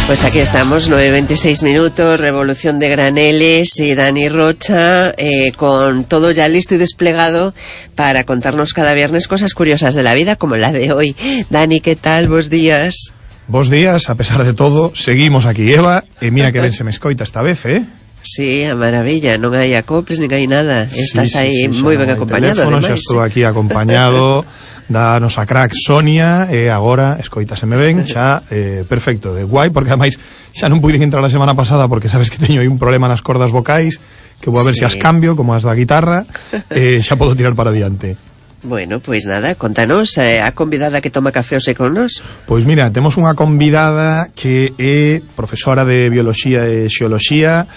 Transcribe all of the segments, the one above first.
Pues aquí estamos, 9:26 minutos, revolución de graneles y Dani Rocha con todo ya listo y desplegado para contarnos cada viernes cosas curiosas de la vida como la de hoy. Dani, ¿qué tal? Bos días. Bos días, a pesar de todo, seguimos aquí, Eva, e mira que ben se me escoita esta vez, Sí, a maravilla, non hai acoples, nin hai nada. Estás aí moi ben acompañado, ademais. Xa estou aquí acompañado da nosa crack Sonia, e agora, escoitaseme ben, xa, perfecto, de guai, porque ademais xa non puiden entrar a semana pasada porque sabes que teño aí un problema nas cordas vocais, que vou a ver se as cambio, como as da guitarra, xa podo tirar para adiante. Bueno, pois nada, contanos, a convidada que toma café hoxe con nos. Pois mira, temos unha convidada que é profesora de Bioloxía e Xeoloxía,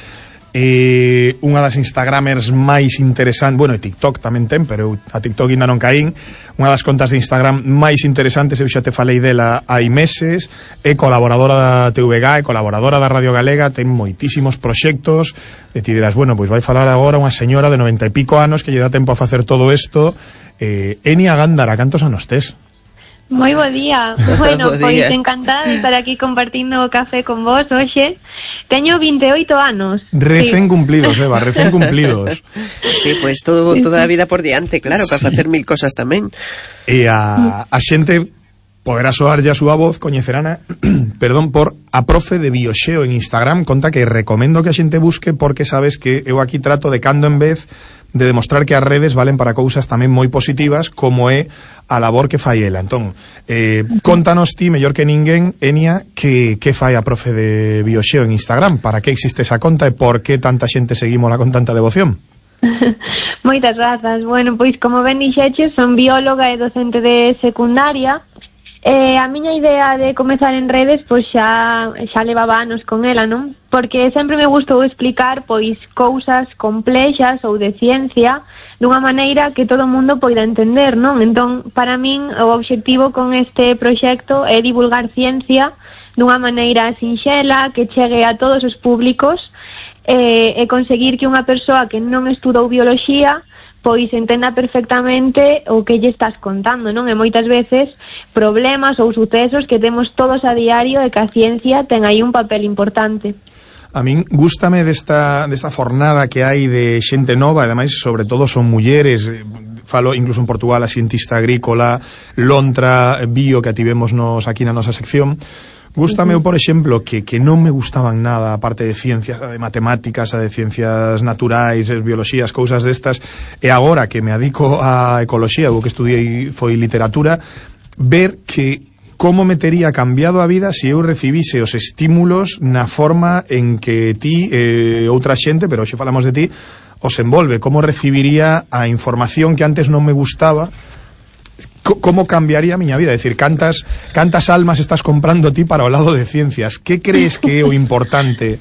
unha das instagramers máis interesantes, bueno, e TikTok tamén ten, pero a TikTok ainda non caín, unha das contas de Instagram máis interesantes, eu xa te falei dela hai meses, é colaboradora da TVG, é colaboradora da Radio Galega, ten moitísimos proxectos, e ti dirás, bueno, pois vai falar agora unha señora de 90 e pico anos que lle dá tempo a facer todo isto. Enia Gándara, cantos anos tes? Moi bo día. Bueno, pois encantada de estar aquí compartindo o café con vos hoxe. Teño 28 anos. Recén cumplidos, Eva, recén cumplidos. Sí, pois toda a vida por diante, claro, para facer mil cosas tamén. E a xente poderá soar ya a súa voz, coñecerana, perdón, por a profe de Bioxeo en Instagram, conta que recomendo que a xente busque porque sabes que eu aquí trato de cando en vez de demostrar que as redes valen para cousas tamén moi positivas como é a labor que fai ela. Entón, contanos ti, mellor que ninguén, Enia, que fai a profe de Bioxeo en Instagram, para que existe esa conta e por que tanta xente seguímola con tanta devoción? Moitas grazas. Bueno, pois como ben dixeches, son bióloga e docente de secundaria. A miña idea de comezar en redes pois xa levaba anos con ela, non? Porque sempre me gustou explicar pois cousas complexas ou de ciencia dunha maneira que todo o mundo poida entender, non? Entón, para min, o obxectivo con este proxecto é divulgar ciencia dunha maneira sinxela que chegue a todos os públicos e conseguir que unha persoa que non estudou bioloxía pois entenda perfectamente o que lle estás contando, non? E moitas veces problemas ou sucesos que temos todos a diario e que a ciencia ten aí un papel importante. A min gústame desta fornada que hai de xente nova, e ademais, sobre todo, son mulleres. Falo incluso en Portugal a cientista agrícola, Lontra Bio, que ativemos aquí na nosa sección. Gústame, por exemplo, que non me gustaban nada a parte de ciencias, de matemáticas, a de ciencias naturais, bioloxías, cousas destas, e agora que me adico a ecoloxía, o que estudiei foi literatura, ver que como me tería cambiado a vida se eu recibise os estímulos na forma en que ti outra xente, pero hoxe falamos de ti, os envolve, como recibiría a información que antes non me gustaba. Como cambiaría a miña vida? É dicir, cantas almas estás comprando ti para o lado de ciencias? Que crees que é o importante